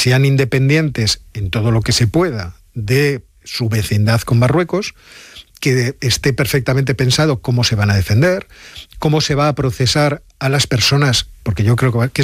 sean independientes en todo lo que se pueda de su vecindad con Marruecos, que esté perfectamente pensado cómo se van a defender, cómo se va a procesar a las personas, porque yo creo que